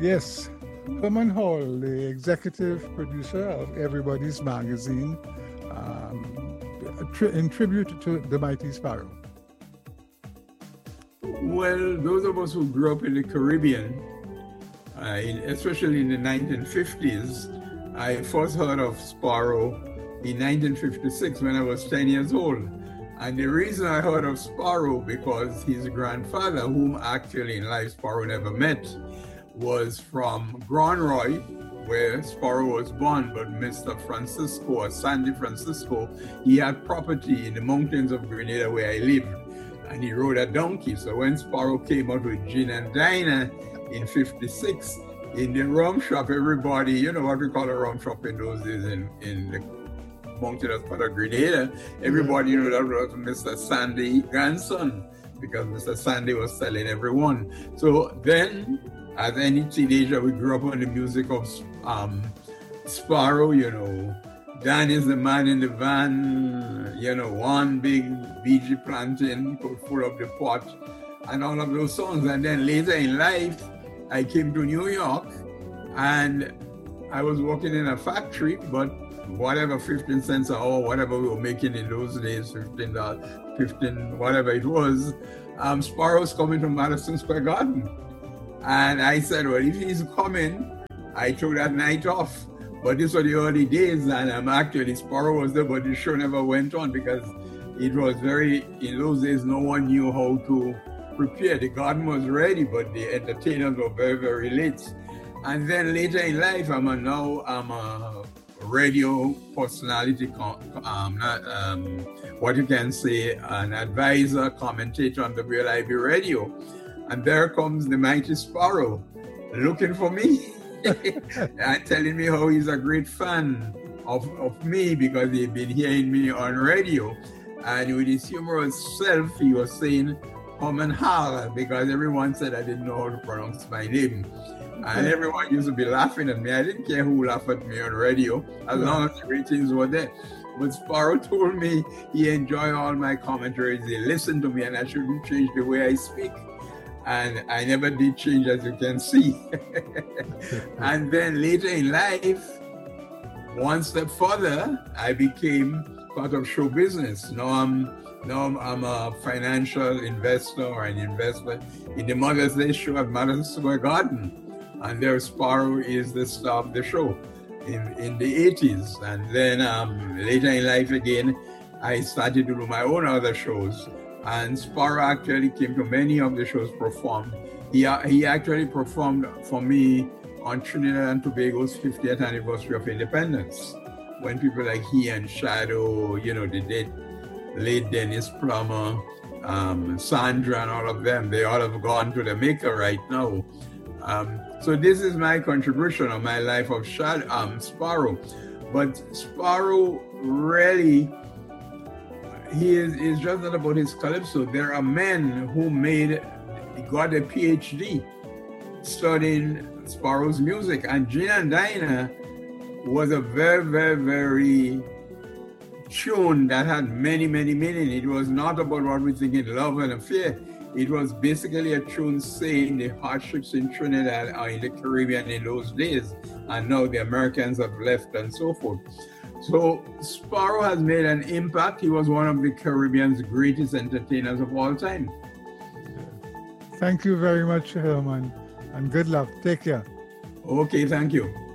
Yes, Herman Hall, the executive producer of Everybody's Magazine, in tribute to the Mighty Sparrow. Well, those of us who grew up in the Caribbean, especially in the 1950s, I first heard of Sparrow in 1956 when I was 10 years old. And the reason I heard of Sparrow, because his grandfather, whom actually in life Sparrow never met, was from Grand Roy, where Sparrow was born, but Mr. Francisco, or Sandy Francisco, he had property in the mountains of Grenada where I lived, and he rode a donkey. So when Sparrow came out with Gin and Dinah in 56, in the rum shop, everybody, you know what we call a rum shop in those days in the mountainous part of Grenada, everybody knew that was Mr. Sandy's grandson, because Mr. Sandy was selling everyone. So then, as any teenager, we grew up on the music of Sparrow, you know. Dan is the man in the van, you know, one big BG planting could full up the pot, and all of those songs. And then later in life, I came to New York, and I was working in a factory, but whatever 15 cents an hour, whatever we were making in those days, 15, whatever it was, Sparrow's coming to Madison Square Garden. And I said, well, if he's coming, I took that night off. But this was the early days, and actually Sparrow was there, but the show never went on because it was in those days, no one knew how to prepare. The garden was ready, but the entertainers were very, very late. And then later in life, I'm a radio personality, what you can say, an advisor, commentator on WLIB radio. And there comes the Mighty Sparrow looking for me and telling me how he's a great fan of me because he'd been hearing me on radio. And with his humorous self, he was saying Herman Hall because everyone said I didn't know how to pronounce my name. And everyone used to be laughing at me. I didn't care who laughed at me on radio, as long as the ratings were there. But Sparrow told me he enjoyed all my commentaries. He listened to me and I shouldn't change the way I speak. And I never did change, as you can see. And then later in life, one step further, I became part of show business. Now I'm a financial investor or an investor in the Mother's Day show at Madison Square Garden. And there Sparrow is the star of the show in the 80s. And then later in life again, I started to do my own other shows. And Sparrow actually came to many of the shows performed. He actually performed for me on Trinidad and Tobago's 50th anniversary of independence, when people like he and Shadow, you know, the late Dennis Plummer, Sandra and all of them, they all have gone to the maker right now. So this is my contribution on my life of Sparrow. But Sparrow really, he is just not about his calypso. There are men who got a PhD studying Sparrow's music. And Gin and Dinah was a very, very, very tune that had many, many meaning. It was not about what we think in love and affair. It was basically a tune saying the hardships in Trinidad or in the Caribbean in those days, and now the Americans have left and so forth. So Sparrow has made an impact. He was one of the Caribbean's greatest entertainers of all time. Thank you very much, Herman, and good luck. Take care. Okay, thank you.